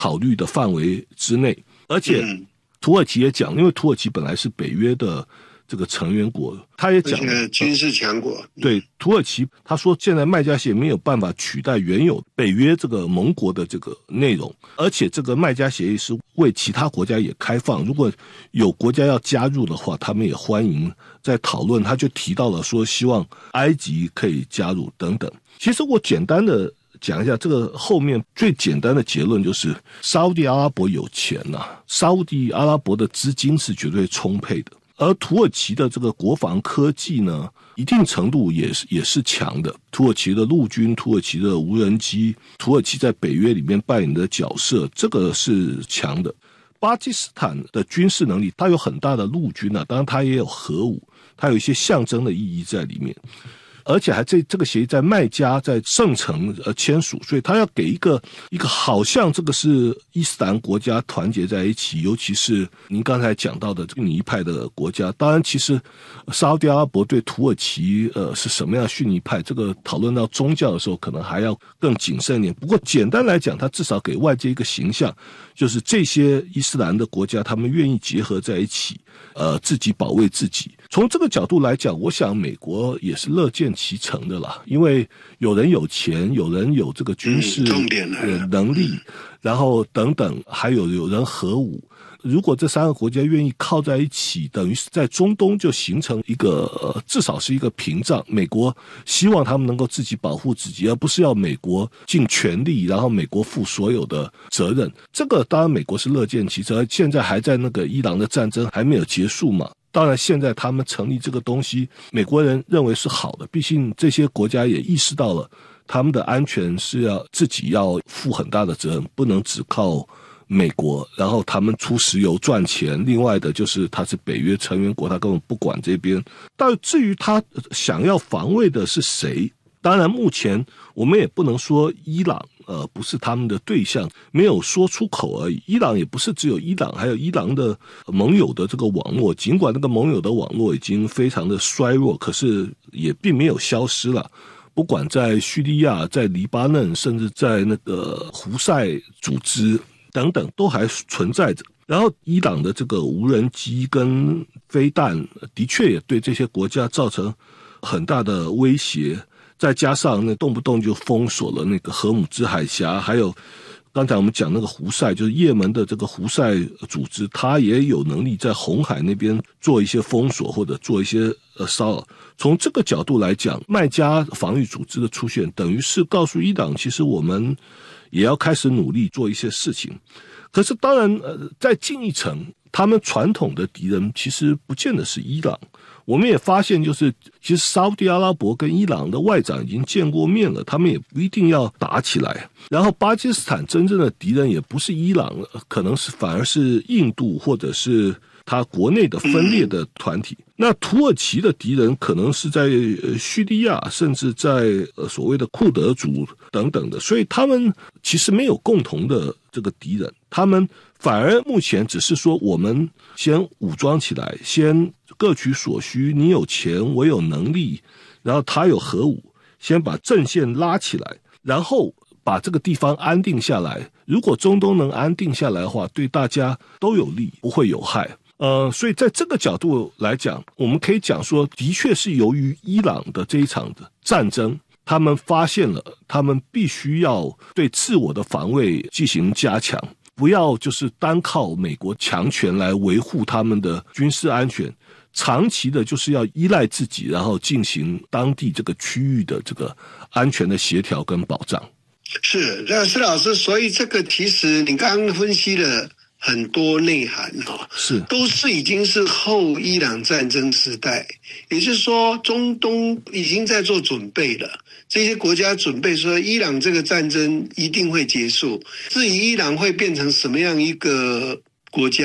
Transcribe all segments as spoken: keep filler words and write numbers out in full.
考虑的范围之内。而且土耳其也讲，因为土耳其本来是北约的这个成员国，他也讲军事强国。 对，土耳其他说现在麦加协议没有办法取代原有北约这个盟国的这个内容，而且这个麦加协议是为其他国家也开放，如果有国家要加入的话，他们也欢迎在讨论。他就提到了说希望埃及可以加入等等。其实我简单的讲一下这个后面最简单的结论，就是沙烏地阿拉伯有钱啊，沙烏地阿拉伯的资金是绝对充沛的，而土耳其的这个国防科技呢，一定程度也是也是强的。土耳其的陆军、土耳其的无人机、土耳其在北约里面扮演的角色，这个是强的。巴基斯坦的军事能力，它有很大的陆军啊，当然它也有核武，它有一些象征的意义在里面。而且还这这个协议在麦加在圣城呃签署，所以他要给一个一个好像这个是伊斯兰国家团结在一起，尤其是您刚才讲到的这个逊尼派的国家。当然，其实沙烏地阿拉伯对土耳其呃是什么样逊尼派，这个讨论到宗教的时候，可能还要更谨慎一点。不过简单来讲，他至少给外界一个形象，就是这些伊斯兰的国家，他们愿意结合在一起，呃，自己保卫自己。从这个角度来讲，我想美国也是乐见其成的啦，因为有人有钱，有人有这个军事能力，然后等等，还有有人核武。如果这三个国家愿意靠在一起，等于是在中东就形成一个、呃、至少是一个屏障。美国希望他们能够自己保护自己，而不是要美国尽全力，然后美国负所有的责任。这个当然美国是乐见其成，现在还在那个伊朗的战争还没有结束嘛。当然现在他们成立这个东西，美国人认为是好的，毕竟这些国家也意识到了他们的安全是要自己要负很大的责任，不能只靠美国，然后他们出石油赚钱，另外的就是他是北约成员国，他根本不管这边。但至于他想要防卫的是谁，当然目前我们也不能说伊朗呃不是他们的对象，没有说出口而已。伊朗也不是只有伊朗，还有伊朗的盟友的这个网络，尽管那个盟友的网络已经非常的衰弱，可是也并没有消失了。不管在叙利亚、在黎巴嫩，甚至在那个胡塞组织等等都还存在着。然后伊朗的这个无人机跟飞弹的确也对这些国家造成很大的威胁，再加上那动不动就封锁了那个荷姆兹海峡，还有刚才我们讲那个胡塞，就是也门的这个胡塞组织，它也有能力在红海那边做一些封锁或者做一些呃骚扰。从这个角度来讲，麦加防御组织的出现等于是告诉伊朗，其实我们也要开始努力做一些事情。可是当然呃，再进一层，他们传统的敌人其实不见得是伊朗。我们也发现，就是其实沙烏地阿拉伯跟伊朗的外长已经见过面了，他们也不一定要打起来。然后巴基斯坦真正的敌人也不是伊朗，可能是反而是印度或者是他国内的分裂的团体。那土耳其的敌人可能是在叙利亚，甚至在所谓的库德族等等的，所以他们其实没有共同的这个敌人，他们反而目前只是说我们先武装起来，先各取所需，你有钱我有能力，然后他有核武，先把阵线拉起来，然后把这个地方安定下来。如果中东能安定下来的话，对大家都有利，不会有害。呃，所以在这个角度来讲，我们可以讲说，的确是由于伊朗的这一场的战争，他们发现了他们必须要对自我的防卫进行加强，不要就是单靠美国强权来维护他们的军事安全，长期的就是要依赖自己，然后进行当地这个区域的这个安全的协调跟保障。 是，那施老师，所以这个其实你刚刚分析了很多内涵哈， 是都是已经是后伊朗战争时代，也就是说中东已经在做准备了，这些国家准备说伊朗这个战争一定会结束，至于伊朗会变成什么样一个国家，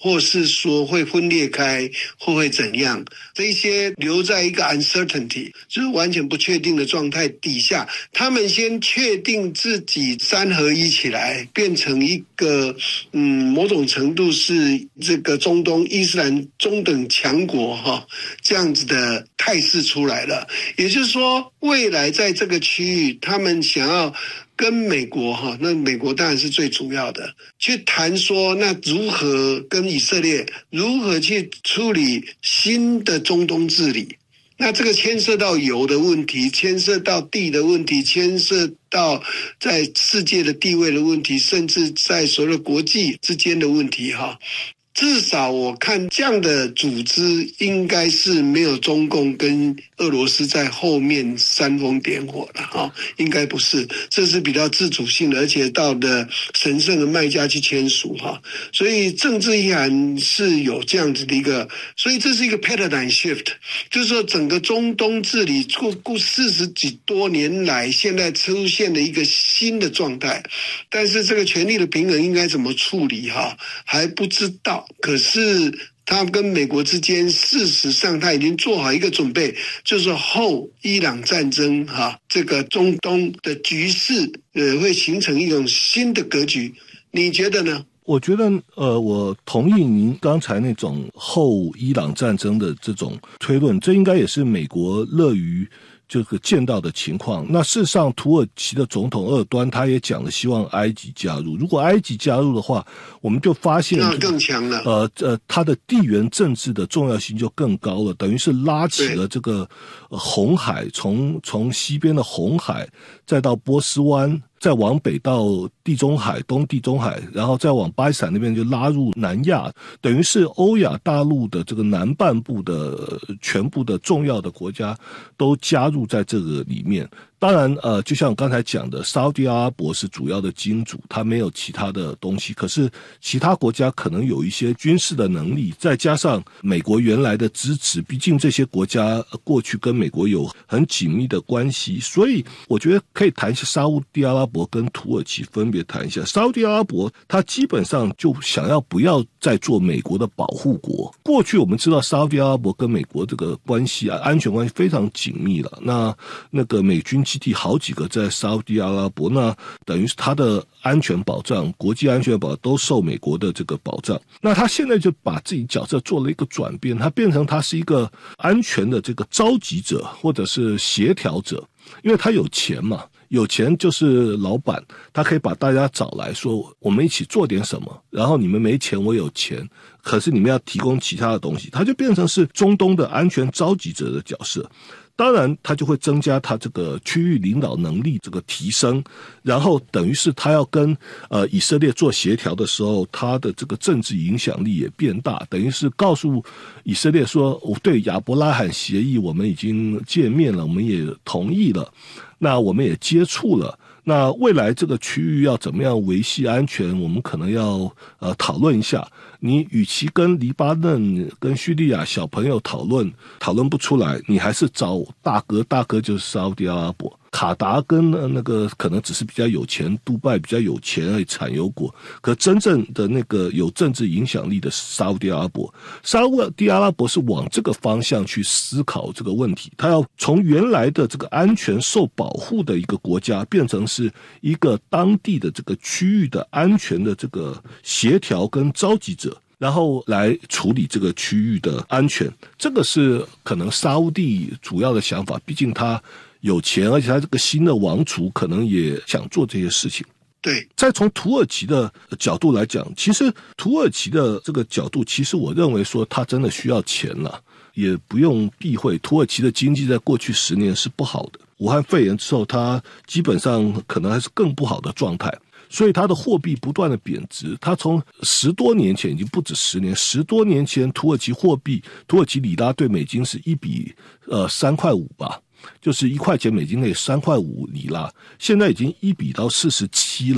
或是说会分裂开，或会怎样？这一些留在一个 uncertainty， 就是完全不确定的状态底下，他们先确定自己三合一起来，变成一个嗯某种程度是这个中东伊斯兰中等强国哈这样子的态势出来了。也就是说，未来在这个区域，他们想要跟美国哈，那美国当然是最主要的，去谈说那如何跟以色列如何去处理新的中东治理。那这个牵涉到油的问题，牵涉到地的问题，牵涉到在世界的地位的问题，甚至在所有国际之间的问题哈。至少我看这样的组织应该是没有中共跟俄罗斯在后面煽风点火了哈，应该不是，这是比较自主性的，而且到的神圣的麦加去签署哈，所以政治意涵是有这样子的一个，所以这是一个 paradigm shift， 就是说整个中东治理过过四十几多年来，现在出现了一个新的状态，但是这个权力的平衡应该怎么处理哈，还不知道。可是他跟美国之间，事实上他已经做好一个准备，就是后伊朗战争哈，这个中东的局势呃会形成一种新的格局。你觉得呢？ 我觉得呃，我同意您刚才那种后伊朗战争的这种推论，这应该也是美国乐于这个见到的情况。那事实上，土耳其的总统厄尔多安他也讲了，希望埃及加入。如果埃及加入的话，我们就发现那更强了。 呃呃，它的地缘政治的重要性就更高了，等于是拉起了这个、呃、红海，从从西边的红海，再到波斯湾，再往北到地中海、东地中海，然后再往巴基斯坦那边就拉入南亚，等于是欧亚大陆的这个南半部的、呃、全部的重要的国家都加入在这个里面。当然呃，就像我刚才讲的，沙特阿拉伯是主要的金主，它没有其他的东西，可是其他国家可能有一些军事的能力，再加上美国原来的支持，毕竟这些国家过去跟美国有很紧密的关系，所以我觉得可以谈一下沙特阿拉伯跟土耳其分别谈一下。沙特阿拉伯它基本上就想要不要再做美国的保护国。过去我们知道沙特阿拉伯跟美国这个关系啊，安全关系非常紧密了，那那个美军基地好几个在沙特阿拉伯，那等于是它的安全保障、国际安全保障都受美国的这个保障。那他现在就把自己角色做了一个转变，他变成他是一个安全的这个召集者或者是协调者，因为他有钱嘛，有钱就是老板，他可以把大家找来说，我们一起做点什么，然后你们没钱，我有钱，可是你们要提供其他的东西，他就变成是中东的安全召集者的角色。当然他就会增加他这个区域领导能力这个提升，然后等于是他要跟呃以色列做协调的时候，他的这个政治影响力也变大，等于是告诉以色列说，我对亚伯拉罕协议我们已经见面了，我们也同意了，那我们也接触了，那未来这个区域要怎么样维系安全，我们可能要呃讨论一下。你与其跟黎巴嫩跟叙利亚小朋友讨论讨论不出来，你还是找大哥，大哥就是沙特阿拉伯。卡达跟那个可能只是比较有钱，杜拜比较有钱而已，产油国，可真正的那个有政治影响力的沙特阿拉伯，沙特阿拉伯是往这个方向去思考这个问题，他要从原来的这个安全受保护的一个国家，变成是一个当地的这个区域的安全的这个协调跟召集者，然后来处理这个区域的安全。这个是可能沙烏地主要的想法，毕竟他有钱，而且他这个新的王储可能也想做这些事情。 对， 再从土耳其的角度来讲，其实土耳其的这个角度，其实我认为说他真的需要钱了，也不用避讳，土耳其的经济在过去十年是不好的，武汉肺炎之后，它基本上可能还是更不好的状态。所以它的货币不断的贬值，它从十多年前已经不止十年，十多年前土耳其货币，土耳其里拉对美金是一比呃三块五吧，就是一块钱美金内三块五里拉，现在已经一比到四十七了。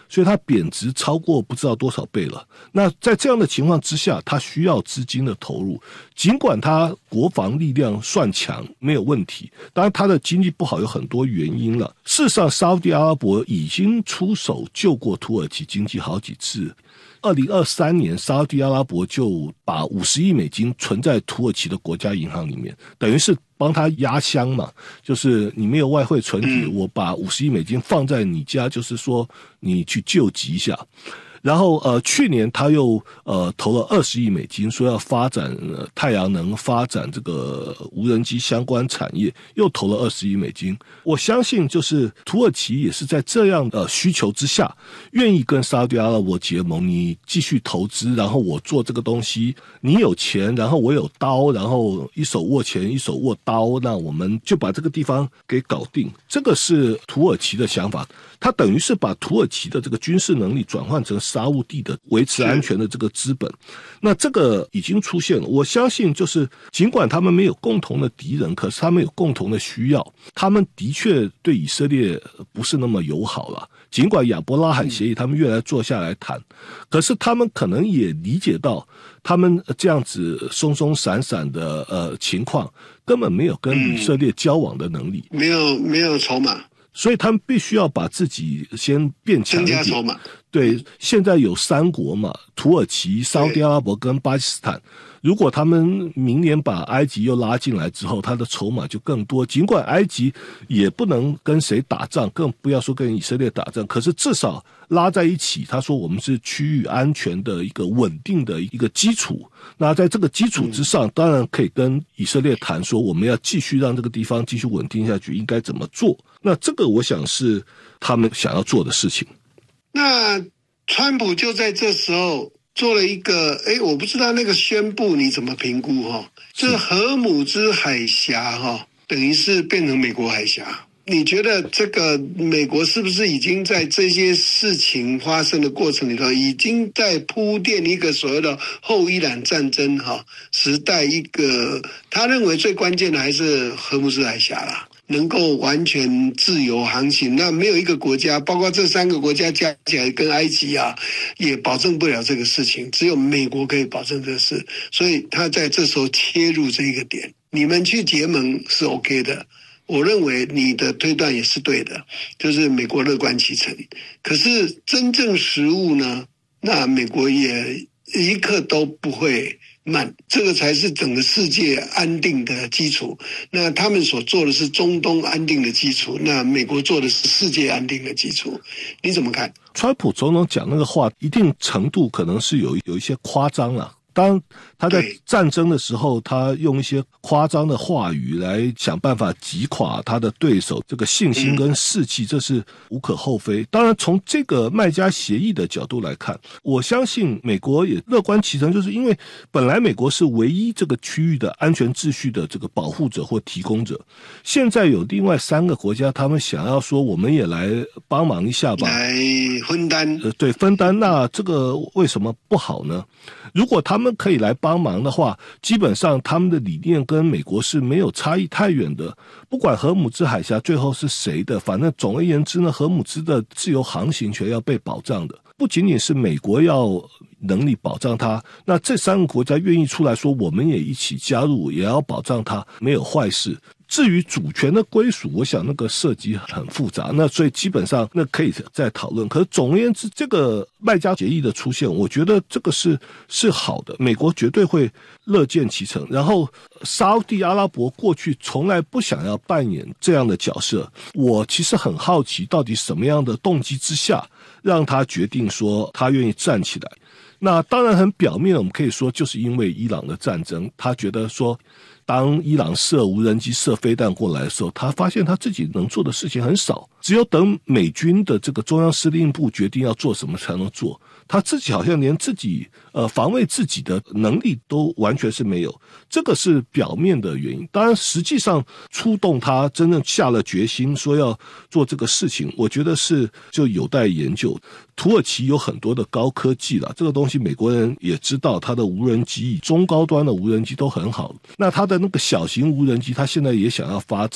所以它贬值超过不知道多少倍了。那在这样的情况之下，它需要资金的投入，尽管它国防力量算强没有问题，当然它的经济不好有很多原因了。事实上沙烏地阿拉伯已经出手救过土耳其经济好几次。二零二三年沙烏地阿拉伯就把五十亿美金存在土耳其的国家银行里面，等于是帮他压箱嘛，就是你没有外汇存底，我把五十亿美金放在你家，就是说你去救急一下。然后呃，去年他又呃投了二十亿美金，说要发展、呃、太阳能，发展这个无人机相关产业，又投了二十亿美金。我相信就是土耳其也是在这样的、呃、需求之下，愿意跟沙烏地阿拉伯结盟，你继续投资，然后我做这个东西，你有钱，然后我有刀，然后一手握钱，一手握刀，那我们就把这个地方给搞定。这个是土耳其的想法，他等于是把土耳其的这个军事能力转换成沙烏地的维持安全的这个资本，那这个已经出现了。我相信就是尽管他们没有共同的敌人，可是他们有共同的需要，他们的确对以色列不是那么友好了。尽管亚伯拉罕协议他们越来坐下来谈，可是他们可能也理解到他们这样子松松散散的呃情况根本没有跟以色列交往的能力， 嗯、没有没有筹码， 所以他们必须要把自己先变强一点，增加筹码。对，现在有三国嘛，土耳其、沙烏地阿拉伯跟巴基斯坦。如果他们明年把埃及又拉进来之后，他的筹码就更多。尽管埃及也不能跟谁打仗，更不要说跟以色列打仗，可是至少拉在一起，他说我们是区域安全的一个稳定的一个基础。那在这个基础之上，当然可以跟以色列谈说，我们要继续让这个地方继续稳定下去，应该怎么做？那这个我想是他们想要做的事情。 那川普就在这时候做了一个，诶，我不知道那个宣布你怎么评估哈？这荷姆兹海峡哈，等于是变成美国海峡。你觉得这个美国是不是已经在这些事情发生的过程里头，已经在铺垫一个所谓的后伊朗战争哈时代？一个他认为最关键的还是荷姆兹海峡啦。能够完全自由航行，那没有一个国家，包括这三个国家加起来跟埃及啊，也保证不了这个事情，只有美国可以保证这个事，所以他在这时候切入这个点，你们去结盟是 OK 的，我认为你的推断也是对的，就是美国乐观其成。可是真正实务呢，那美国也一刻都不会慢，这个才是整个世界安定的基础。那他们所做的是中东安定的基础，那美国做的是世界安定的基础。你怎么看？ 川普总统讲那个话，一定程度可能是有有一些夸张了。当他在战争的时候，他用一些夸张的话语来想办法击垮他的对手，这个信心跟士气，这是无可厚非。当然从这个麦加协议的角度来看，我相信美国也乐观其成，就是因为本来美国是唯一这个区域的安全秩序的这个保护者或提供者，现在有另外三个国家，他们想要说我们也来帮忙一下吧， 来分担， 呃，对，分担，那这个为什么不好呢？如果他们可以来帮忙的话，基本上他们的理念跟美国是没有差异太远的。不管荷姆兹海峡最后是谁的，反正总而言之呢，荷姆兹的自由航行权要被保障的，不仅仅是美国要能力保障它，那这三个国家愿意出来说我们也一起加入，也要保障它，没有坏事。至于主权的归属，我想那个涉及很复杂，那所以基本上那可以再讨论。可是总而言之，这个麦加协议的出现，我觉得这个是是好的，美国绝对会乐见其成。然后沙烏地阿拉伯过去从来不想要扮演这样的角色，我其实很好奇，到底什么样的动机之下，让他决定说他愿意站起来。那当然很表面，我们可以说就是因为伊朗的战争，他觉得说当伊朗射无人机射飞弹过来的时候，他发现他自己能做的事情很少，只有等美军的这个中央司令部决定要做什么才能做，他自己好像连自己呃防卫自己的能力都完全是没有，这个是表面的原因。当然实际上出动他真正下了决心说要做这个事情，我觉得是就有待研究。土耳其有很多的高科技了，这个东西美国人也知道，他的无人机中高端的无人机都很好，那他的那个小型无人机他现在也想要发展。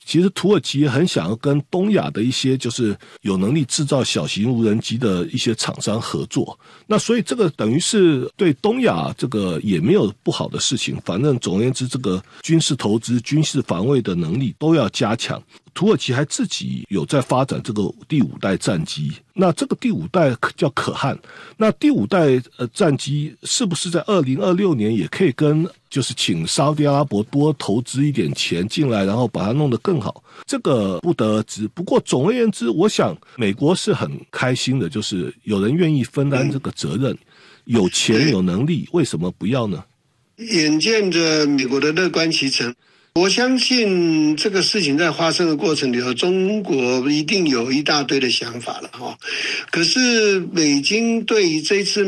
其实土耳其也很想要跟东亚的一些就是有能力制造小型无人机的一些厂商合作。那所以这个等于是对东亚这个也没有不好的事情，反正总而言之，这个军事投资、军事防卫的能力都要加强。土耳其还自己有在发展这个第五代战机，那这个第五代叫可汗，那第五代呃战机是不是在二零二六年也可以跟就是请沙特阿拉伯多投资一点钱进来，然后把它弄得更好，这个不得而知。不过总而言之，我想美国是很开心的，就是有人愿意分担这个责任，有钱有能力，为什么不要呢？ 眼见着美国的乐观其成，我相信这个事情在发生的过程里头，中国一定有一大堆的想法了哈。可是北京对于这次